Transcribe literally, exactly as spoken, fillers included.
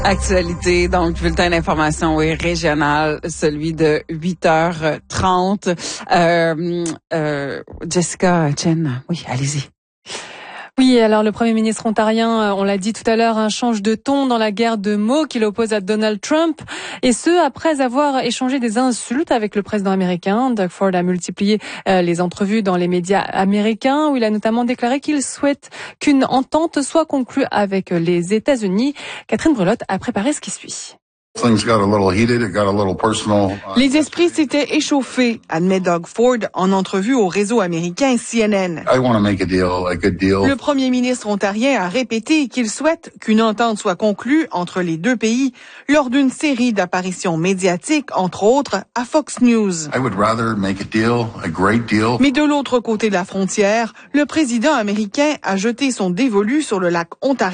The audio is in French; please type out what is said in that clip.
Actualité, donc bulletin d'information oui, régional, celui de huit heures trente. Euh, euh, Jessica Chen, oui, allez-y. Oui, alors le Premier ministre ontarien, on l'a dit tout à l'heure, un change de ton dans la guerre de mots qu'il oppose à Donald Trump, et ce, après avoir échangé des insultes avec le président américain. Doug Ford a multiplié euh, les entrevues dans les médias américains, où il a notamment déclaré qu'il souhaite qu'une entente soit conclue avec les États-Unis. Catherine Brelotte a préparé ce qui suit. Les esprits s'étaient échauffés, admet Doug Ford en entrevue au réseau américain C N N. Le premier ministre ontarien a répété qu'il souhaite qu'une entente soit conclue entre les deux pays lors d'une série d'apparitions médiatiques, entre autres à Fox News. Mais de l'autre côté de la frontière, le président américain a jeté son dévolu sur le lac Ontario.